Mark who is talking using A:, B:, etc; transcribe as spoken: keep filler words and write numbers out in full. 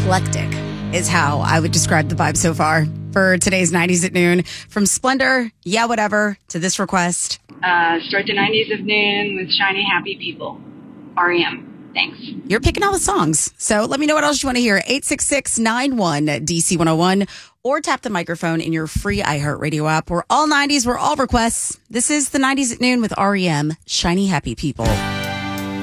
A: eclectic is how I would describe the vibe so far for today's nineties at noon. From Splendor, Yeah Whatever, to this request.
B: Uh, start the nineties at noon with Shiny Happy People. R E M. Thanks.
A: You're picking all the songs. So let me know what else you want to hear. eight six six, nine one, D C one oh one or tap the microphone in your free iHeartRadio app. We're all nineties. We're all requests. This is the nineties at noon with R E M, Shiny Happy People.